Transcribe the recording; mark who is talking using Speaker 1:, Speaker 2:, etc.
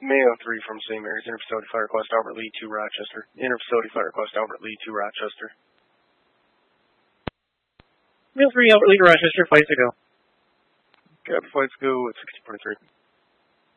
Speaker 1: Mayo 3 from St. Mary's, interfacility flight request Albert Lee to Rochester. Interfacility flight request Albert Lee to Rochester.
Speaker 2: Mail 3, Albert Lee to Rochester, flights to go.
Speaker 1: Copy, flights go at 60.3.